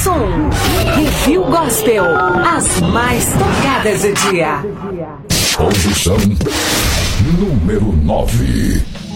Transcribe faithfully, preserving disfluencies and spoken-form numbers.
som. Review Gospel. As mais tocadas do dia. Posição número nove.